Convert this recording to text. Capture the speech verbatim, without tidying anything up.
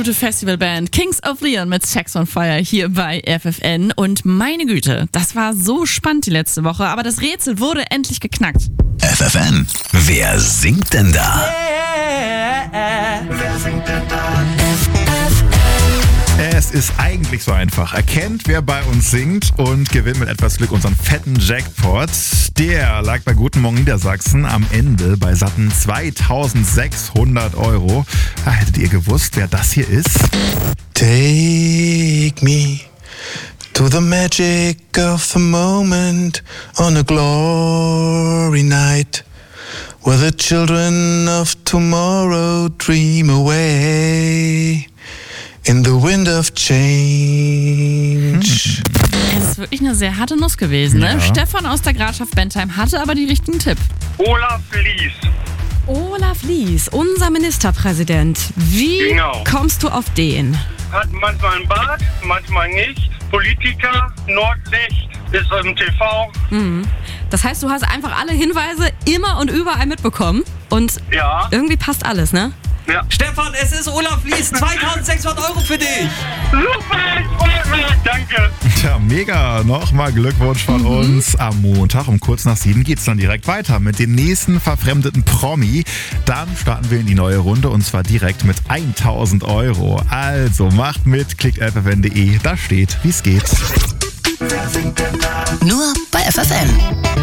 gute Festivalband Kings of Leon mit Sex on Fire hier bei F F N. Und meine Güte, das war so spannend die letzte Woche, aber das Rätsel wurde endlich geknackt. F F N, wer singt denn da? Wer singt denn da? Es ist eigentlich so einfach. Erkennt, wer bei uns singt und gewinnt mit etwas Glück unseren fetten Jackpot. Der lag bei Guten Morgen Niedersachsen am Ende bei satten zweitausendsechshundert Euro. Ah, hättet ihr gewusst, wer das hier ist? Take me to the magic of the moment on a glory night where the children of tomorrow dream away in the wind of change. Es ist wirklich eine sehr harte Nuss gewesen, ne? Ja. Stefan aus der Grafschaft Bentheim hatte aber die richtigen Tipp. Olaf Lies. Olaf Lies, unser Ministerpräsident. Wie Genau. kommst du auf den? Hat manchmal einen Bart, manchmal nicht. Politiker, Nordlicht, ist im T V. Das heißt, du hast einfach alle Hinweise immer und überall mitbekommen und Ja, irgendwie passt alles, ne? ja. Stefan, es ist Olaf Lies, zweitausendsechshundert Euro für dich. Super, ich freue mich. Danke. Tja, mega. Nochmal Glückwunsch von Mhm. uns. Am Montag um kurz nach sieben geht's dann direkt weiter mit dem nächsten verfremdeten Promi. Dann starten wir in die neue Runde und zwar direkt mit tausend Euro. Also macht mit, klickt f f n punkt d e. Da steht, wie's geht. Wer singt denn da? Nur bei F F N.